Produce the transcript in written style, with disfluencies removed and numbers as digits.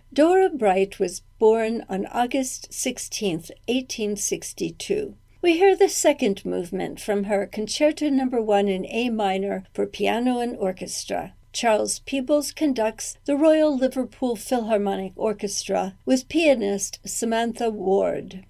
Dora Bright was born on August 16, 1862. We hear the second movement from her Concerto No. 1 in A minor for piano and orchestra. Charles Peebles conducts the Royal Liverpool Philharmonic Orchestra with pianist Samantha Ward.